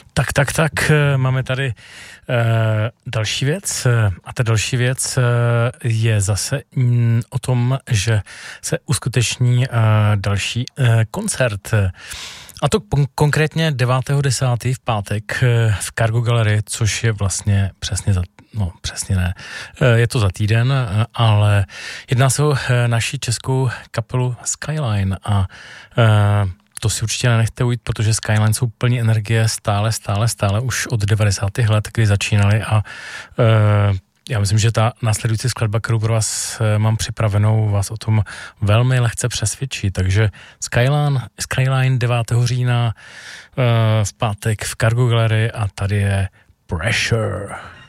Tak, máme tady další věc a ta další věc je zase o tom, že se uskuteční další koncert. A to konkrétně 9.10. v pátek v Cargo Gallery, což je vlastně přesně ne, je to za týden, ale jedná se o naši českou kapelu Skyline a to si určitě nenechte ujít, protože Skyline jsou plní energie stále už od 90. let, kdy začínali a já myslím, že ta následující skladba, kterou pro vás mám připravenou, vás o tom velmi lehce přesvědčí. Takže Skyline 9. října v pátek v Cargo Gallery a tady je Pressure.